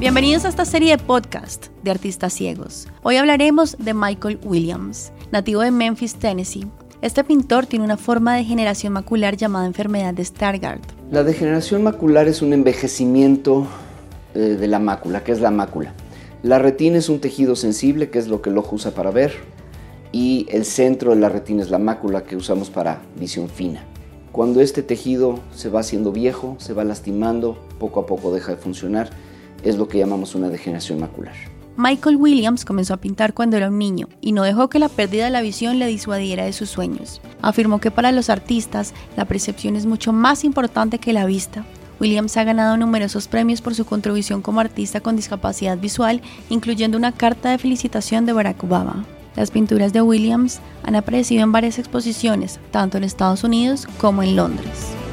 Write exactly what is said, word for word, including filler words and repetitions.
Bienvenidos a esta serie de podcast de artistas ciegos. Hoy hablaremos de Michael Williams, nativo de Memphis, Tennessee. Este pintor tiene una forma de degeneración macular llamada enfermedad de Stargardt. La degeneración macular es un envejecimiento eh, de la mácula. ¿Qué es la mácula? La retina es un tejido sensible, que es lo que el ojo usa para ver, y el centro de la retina es la mácula que usamos para visión fina. Cuando este tejido se va haciendo viejo, se va lastimando, poco a poco deja de funcionar, es lo que llamamos una degeneración macular. Michael Williams comenzó a pintar cuando era un niño y no dejó que la pérdida de la visión le disuadiera de sus sueños. Afirmó que para los artistas la percepción es mucho más importante que la vista. Williams ha ganado numerosos premios por su contribución como artista con discapacidad visual, incluyendo una carta de felicitación de Barack Obama. Las pinturas de Williams han aparecido en varias exposiciones, tanto en Estados Unidos como en Londres.